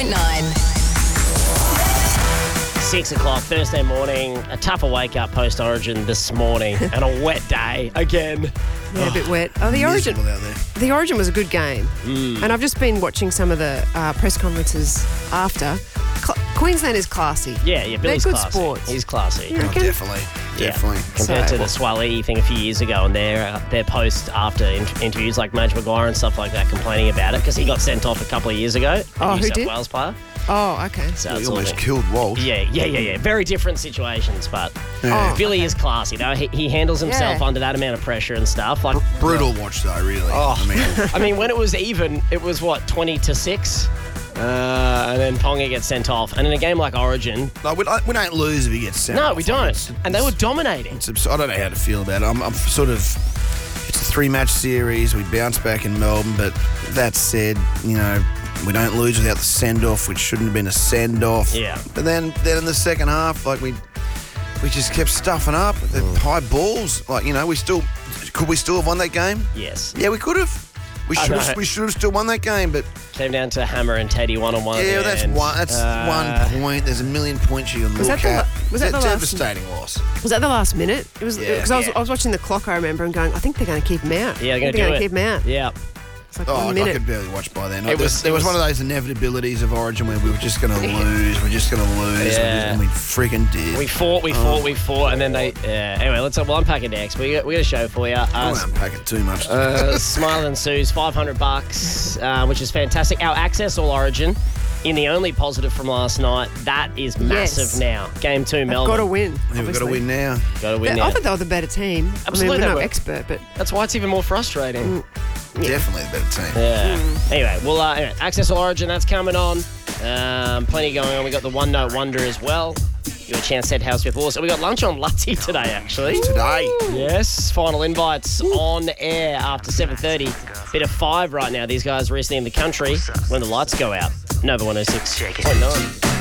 6 o'clock Thursday morning, a tougher wake up post Origin this morning, and a wet day again. Yeah, a bit wet. Oh, the Origin. Miserable out there. The Origin was a good game, and I've just been watching some of the press conferences after. Queensland is classy. Yeah, Billy's They're good classy. sports. He's classy. You Oh, reckon? definitely. Compared So- to the Swallee thing a few years ago and their post after interviews like Madge Maguire and stuff like that complaining about it because he got sent off a couple of years ago. Oh, a New who South did? Wales player. Oh, okay. So He it's all almost been- killed Walsh. Yeah. Very different situations, but Yeah. Oh. Billy is classy though. He handles himself Yeah. under that amount of pressure and stuff. Like, Brutal watch though, really. Oh. I mean, when it was even, it was what 20-6, and then Ponga gets sent off. And in a game like Origin, like, we don't lose if he gets sent no, off. we Like, don't. And they were dominating. I don't know how to feel about it. I'm sort of. It's a 3-match series. We bounce back in Melbourne, but that said, we don't lose without the send-off, which shouldn't have been a send-off. Yeah. But then in the second half, like we just kept stuffing up the high balls. Like could we still have won that game? Yes. Yeah, we could have. We I should know. have. We should have still won that game, but Came down to Hammer and Teddy one-on-one. yeah, at the that's end. one. That's 1 point. There's a million points you can Was look that at. was that the last- devastating loss? Was that the last minute? It was Yeah. because I was watching the clock. I remember and going, I think they're going to keep him out. Yeah, they're I think going to do it. keep him out. Yeah. It's like Oh, 1 I minute. could barely watch by then. It was- There it was was- one of those inevitabilities of Origin where we were just going to lose. We're just going to lose, Yeah. and we freaking did. We fought, and then they... anyway, we'll unpack it next. We got a show for you. I won't unpack it too much. Smile and Sue's $500, which is fantastic. Our Access All Origin, in the only positive from last night, that is massive Yes. now. Game 2, They've Melbourne. got to win. Yeah, we've got to obviously. win now. Got to win I now. thought they were the better team. Absolutely I mean, they we're were. no expert, but That's why it's even more frustrating. Definitely the better team. Yeah. Anyway, Access All Origin, that's coming on. Plenty going on. We got the One Note Wonder as well. Your chance to head house with Horse. And we got lunch on Lutty today, actually. Today. Yes, final invites on air after 7:30. Bit of 5 right now. These guys recently in the country when the lights go out. Nova 106.9.